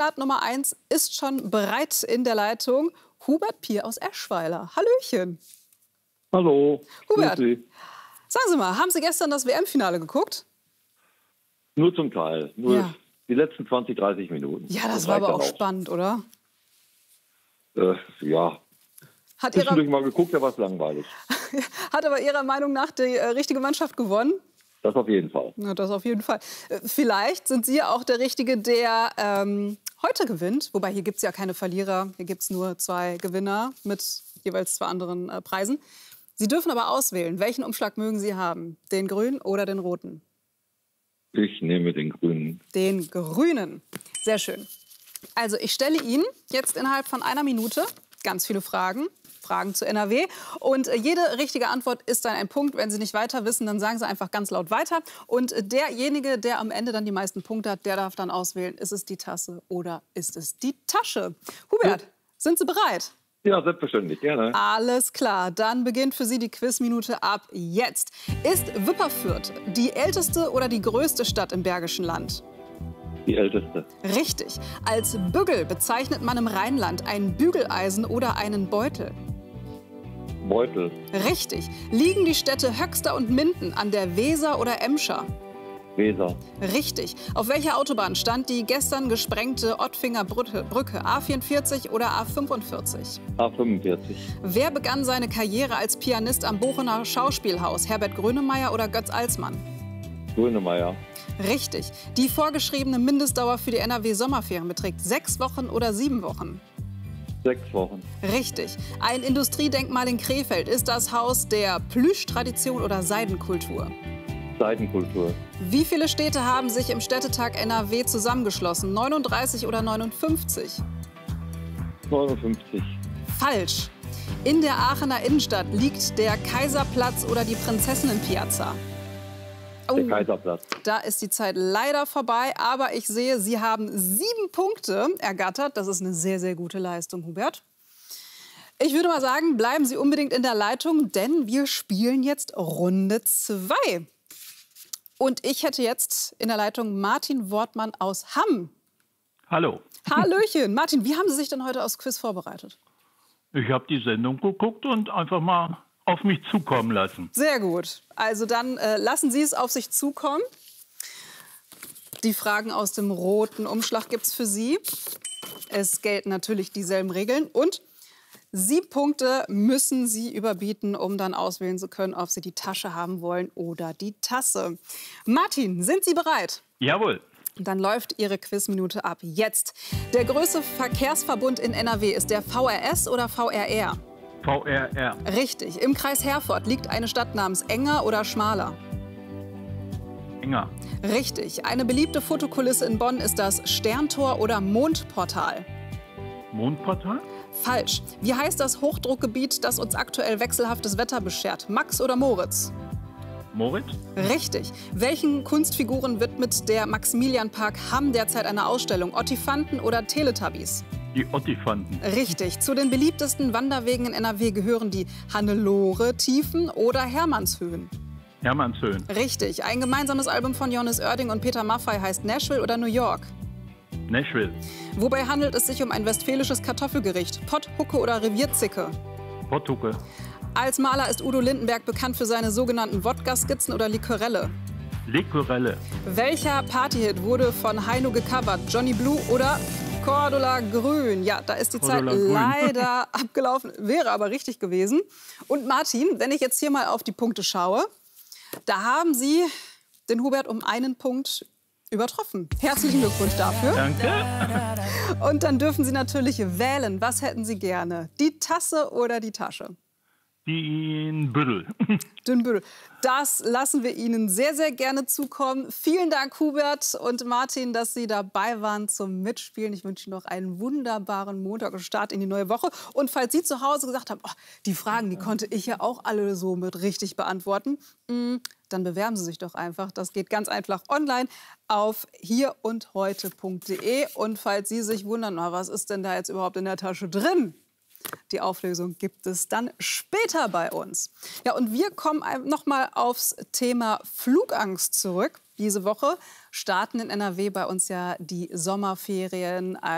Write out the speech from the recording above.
Kandidat Nummer 1 ist schon bereit in der Leitung. Hubert Pier aus Eschweiler. Hallöchen. Hallo. Hubert, sagen Sie mal, haben Sie gestern das WM-Finale geguckt? Nur zum Teil. Nur Ja. die letzten 20, 30 Minuten. Ja, das war aber auch spannend, oder? Ja. Hat Zwischendurch mal geguckt, da war es langweilig. Hat aber Ihrer Meinung nach die richtige Mannschaft gewonnen? Das auf jeden Fall. Na, das auf jeden Fall. Vielleicht sind Sie ja auch der Richtige, der heute gewinnt. Wobei, hier gibt es ja keine Verlierer. Hier gibt es nur 2 Gewinner mit jeweils 2 anderen Preisen. Sie dürfen aber auswählen, welchen Umschlag mögen Sie haben? Den grünen oder den roten? Ich nehme den grünen. Den grünen. Sehr schön. Also ich stelle Ihnen jetzt innerhalb von 1 Minute ganz viele Fragen. Fragen zu NRW. Und jede richtige Antwort ist dann ein Punkt. Wenn Sie nicht weiter wissen, dann sagen Sie einfach ganz laut weiter. Und derjenige, der am Ende dann die meisten Punkte hat, der darf dann auswählen, ist es die Tasse oder ist es die Tasche? Hubert, sind Sie bereit? Ja, selbstverständlich, gerne. Alles klar, dann beginnt für Sie die Quizminute ab jetzt. Ist Wipperfürth die älteste oder die größte Stadt im Bergischen Land? Die älteste. Richtig. Als Bügel bezeichnet man im Rheinland ein Bügeleisen oder einen Beutel. Beutel. Richtig. Liegen die Städte Höxter und Minden an der Weser oder Emscher? Weser. Richtig. Auf welcher Autobahn stand die gestern gesprengte Ottfinger Brücke? A44 oder A45? A45. Wer begann seine Karriere als Pianist am Bochener Schauspielhaus? Herbert Grönemeyer oder Götz Alsmann? Grönemeyer. Richtig. Die vorgeschriebene Mindestdauer für die NRW-Sommerferien beträgt 6 Wochen oder 7 Wochen? 6 Wochen. Richtig. Ein Industriedenkmal in Krefeld ist das Haus der Plüschtradition oder Seidenkultur. Seidenkultur. Wie viele Städte haben sich im Städtetag NRW zusammengeschlossen? 39 oder 59? 59. Falsch. In der Aachener Innenstadt liegt der Kaiserplatz oder die Prinzessinnenpiazza. Der Kaiserplatz. Da ist die Zeit leider vorbei, aber ich sehe, Sie haben 7 Punkte ergattert. Das ist eine sehr, sehr gute Leistung, Hubert. Ich würde mal sagen, bleiben Sie unbedingt in der Leitung, denn wir spielen jetzt Runde 2. Und ich hätte jetzt in der Leitung Martin Wortmann aus Hamm. Hallo. Hallöchen. Martin, wie haben Sie sich denn heute aufs Quiz vorbereitet? Ich habe die Sendung geguckt und einfach mal auf mich zukommen lassen. Sehr gut. Also dann lassen Sie es auf sich zukommen. Die Fragen aus dem roten Umschlag gibt es für Sie. Es gelten natürlich dieselben Regeln. Und 7 Punkte müssen Sie überbieten, um dann auswählen zu können, ob Sie die Tasche haben wollen oder die Tasse. Martin, sind Sie bereit? Jawohl. Dann läuft Ihre Quizminute ab jetzt. Der größte Verkehrsverbund in NRW ist der VRS oder VRR? VRR. Richtig. Im Kreis Herford liegt eine Stadt namens Enger oder Schmaler? Enger. Richtig. Eine beliebte Fotokulisse in Bonn ist das Sterntor oder Mondportal? Mondportal? Falsch. Wie heißt das Hochdruckgebiet, das uns aktuell wechselhaftes Wetter beschert? Max oder Moritz? Moritz? Richtig. Welchen Kunstfiguren widmet der Maximilianpark Hamm derzeit eine Ausstellung? Ottifanten oder Teletubbies? Die Ottifanten. Richtig. Zu den beliebtesten Wanderwegen in NRW gehören die Hannelore-Tiefen oder Hermannshöhen? Hermannshöhen. Richtig. Ein gemeinsames Album von Johannes Oerding und Peter Maffay heißt Nashville oder New York? Nashville. Wobei handelt es sich um ein westfälisches Kartoffelgericht? Pott, Hucke oder Revierzicke? Potthucke. Als Maler ist Udo Lindenberg bekannt für seine sogenannten Wodka-Skizzen oder Liquorelle? Liquorelle. Welcher Partyhit wurde von Heino gecovert? Johnny Blue oder Cordula Grün? Ja, da ist die Zeit Cordula Grün. leider abgelaufen, wäre aber richtig gewesen. Und Martin, wenn ich jetzt hier mal auf die Punkte schaue, da haben Sie den Hubert um 1 Punkt übertroffen. Herzlichen Glückwunsch dafür. Danke. Und dann dürfen Sie natürlich wählen. Was hätten Sie gerne? Die Tasse oder die Tasche? Den Büdel. Den Büdel. Das lassen wir Ihnen sehr, sehr gerne zukommen. Vielen Dank, Hubert und Martin, dass Sie dabei waren zum Mitspielen. Ich wünsche Ihnen noch einen wunderbaren Montag und Start in die neue Woche. Und falls Sie zu Hause gesagt haben, oh, die Fragen, die konnte ich ja auch alle so mit richtig beantworten, dann bewerben Sie sich doch einfach. Das geht ganz einfach online auf hierundheute.de. Und falls Sie sich wundern, na, was ist denn da jetzt überhaupt in der Tasche drin? Die Auflösung gibt es dann später bei uns. Ja, und wir kommen noch mal aufs Thema Flugangst zurück. Diese Woche starten in NRW bei uns ja die Sommerferien.